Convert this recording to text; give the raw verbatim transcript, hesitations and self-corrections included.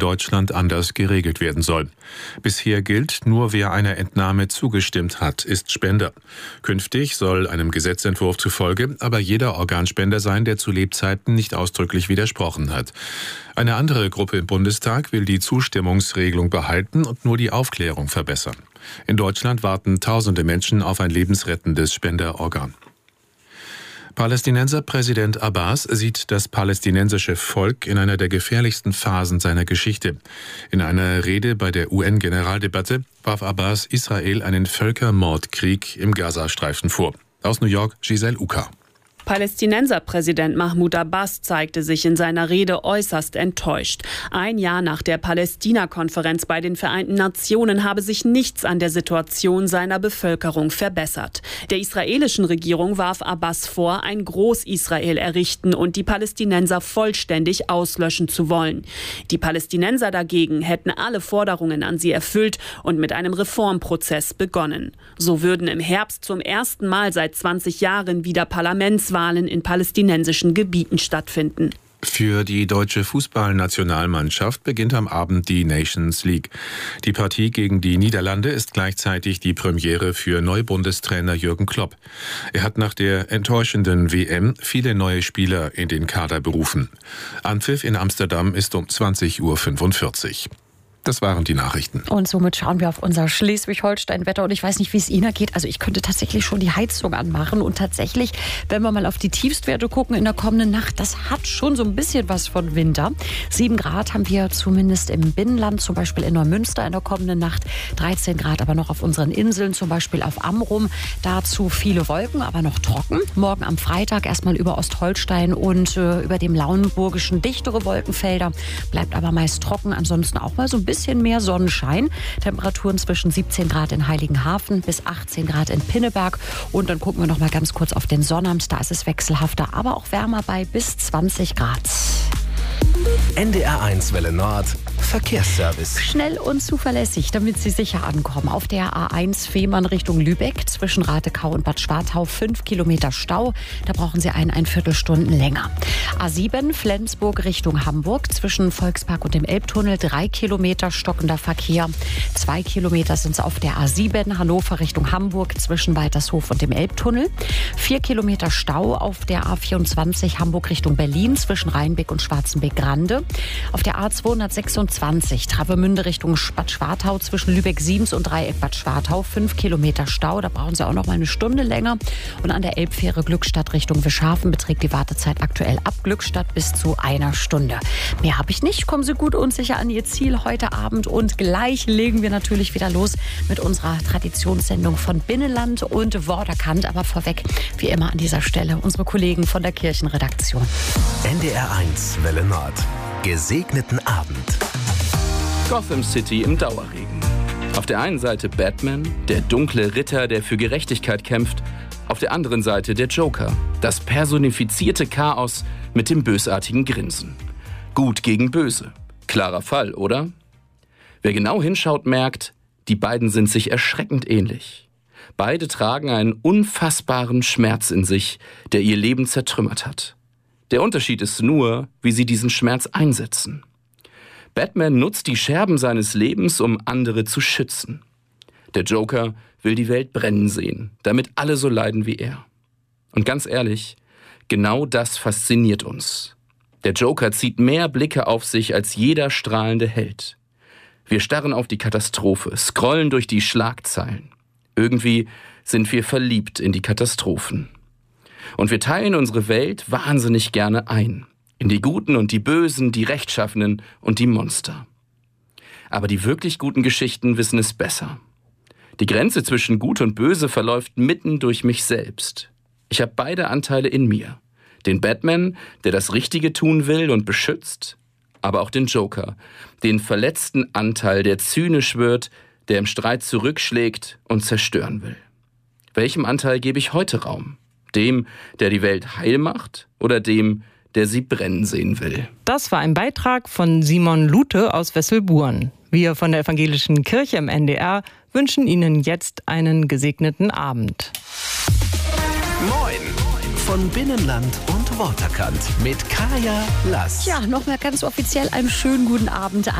Deutschland anders geregelt werden soll. Bisher gilt, nur wer einer Entnahme zugestimmt hat, ist Spender. Künftig soll einem Gesetzentwurf zufolge aber jeder Organspender sein, der zu Lebzeiten nicht ausdrücklich widersprochen hat. Eine andere Gruppe im Bundestag will die Zustimmungsregelung behalten und nur die Aufklärung verbessern. In Deutschland warten tausende Menschen auf ein lebensrettendes Spenderorgan. Palästinenser-Präsident Abbas sieht das palästinensische Volk in einer der gefährlichsten Phasen seiner Geschichte. In einer Rede bei der U N-Generaldebatte warf Abbas Israel einen Völkermordkrieg im Gazastreifen vor. Aus New York, Giselle Uka. Palästinenser-Präsident Mahmoud Abbas zeigte sich in seiner Rede äußerst enttäuscht. Ein Jahr nach der Palästina-Konferenz bei den Vereinten Nationen habe sich nichts an der Situation seiner Bevölkerung verbessert. Der israelischen Regierung warf Abbas vor, ein Groß-Israel errichten und die Palästinenser vollständig auslöschen zu wollen. Die Palästinenser dagegen hätten alle Forderungen an sie erfüllt und mit einem Reformprozess begonnen. So würden im Herbst zum ersten Mal seit zwanzig Jahren wieder Parlamentswahlen in palästinensischen Gebieten stattfinden. Für die deutsche Fußballnationalmannschaft beginnt am Abend die Nations League. Die Partie gegen die Niederlande ist gleichzeitig die Premiere für Neubundestrainer Jürgen Klopp. Er hat nach der enttäuschenden W M viele neue Spieler in den Kader berufen. Anpfiff in Amsterdam ist um zwanzig Uhr fünfundvierzig. Das waren die Nachrichten. Und somit schauen wir auf unser Schleswig-Holstein-Wetter. Und ich weiß nicht, wie es Ihnen geht. Also ich könnte tatsächlich schon die Heizung anmachen. Und tatsächlich, wenn wir mal auf die Tiefstwerte gucken in der kommenden Nacht, das hat schon so ein bisschen was von Winter. Sieben Grad haben wir zumindest im Binnenland, zum Beispiel in Neumünster in der kommenden Nacht. dreizehn Grad aber noch auf unseren Inseln, zum Beispiel auf Amrum. Dazu viele Wolken, aber noch trocken. Morgen am Freitag erstmal über Ostholstein und äh, über dem Lauenburgischen dichtere Wolkenfelder. Bleibt aber meist trocken. Ansonsten auch mal so ein bisschen bisschen mehr Sonnenschein. Temperaturen zwischen siebzehn Grad in Heiligenhafen bis achtzehn Grad in Pinneberg. Und dann gucken wir noch mal ganz kurz auf den Sonnabend. Da ist es wechselhafter, aber auch wärmer bei bis zwanzig Grad. N D R eins Welle Nord Verkehrsservice. Schnell und zuverlässig, damit Sie sicher ankommen. Auf der A eins Fehmarn Richtung Lübeck zwischen Ratekau und Bad Schwartau fünf Kilometer Stau. Da brauchen Sie eineinhalb Viertelstunden länger. A sieben Flensburg Richtung Hamburg zwischen Volkspark und dem Elbtunnel drei Kilometer stockender Verkehr. Zwei Kilometer sind es auf der A sieben Hannover Richtung Hamburg zwischen Waltershof und dem Elbtunnel. Vier Kilometer Stau auf der A vierundzwanzig Hamburg Richtung Berlin zwischen Rheinbeck und Schwarzenbeck-Grande. Auf der A zweihundertsechsundzwanzig Travemünde Richtung Bad Schwartau zwischen Lübeck-Siems und Dreieck Bad Schwartau. Fünf Kilometer Stau, da brauchen Sie auch noch mal eine Stunde länger. Und an der Elbfähre Glückstadt Richtung Wischhafen beträgt die Wartezeit aktuell ab Glückstadt bis zu einer Stunde. Mehr habe ich nicht. Kommen Sie gut und sicher an Ihr Ziel heute Abend. Und gleich legen wir natürlich wieder los mit unserer Traditionssendung von Binnenland und Worderkant. Aber vorweg, wie immer an dieser Stelle, unsere Kollegen von der Kirchenredaktion. N D R eins Welle Nord. Gesegneten Abend. Gotham City im Dauerregen. Auf der einen Seite Batman, der dunkle Ritter, der für Gerechtigkeit kämpft. Auf der anderen Seite der Joker, das personifizierte Chaos mit dem bösartigen Grinsen. Gut gegen böse. Klarer Fall, oder? Wer genau hinschaut, merkt, die beiden sind sich erschreckend ähnlich. Beide tragen einen unfassbaren Schmerz in sich, der ihr Leben zertrümmert hat. Der Unterschied ist nur, wie sie diesen Schmerz einsetzen. Batman nutzt die Scherben seines Lebens, um andere zu schützen. Der Joker will die Welt brennen sehen, damit alle so leiden wie er. Und ganz ehrlich, genau das fasziniert uns. Der Joker zieht mehr Blicke auf sich als jeder strahlende Held. Wir starren auf die Katastrophe, scrollen durch die Schlagzeilen. Irgendwie sind wir verliebt in die Katastrophen. Und wir teilen unsere Welt wahnsinnig gerne ein. In die Guten und die Bösen, die Rechtschaffenen und die Monster. Aber die wirklich guten Geschichten wissen es besser. Die Grenze zwischen Gut und Böse verläuft mitten durch mich selbst. Ich habe beide Anteile in mir. Den Batman, der das Richtige tun will und beschützt, aber auch den Joker, den verletzten Anteil, der zynisch wird, der im Streit zurückschlägt und zerstören will. Welchem Anteil gebe ich heute Raum? Dem, der die Welt heil macht, oder dem, der sie brennen sehen will? Das war ein Beitrag von Simon Lute aus Wesselburen. Wir von der Evangelischen Kirche im N D R wünschen Ihnen jetzt einen gesegneten Abend. Moin von Binnenland und Worterkant mit Kaya Lass. Ja, nochmal ganz offiziell einen schönen guten Abend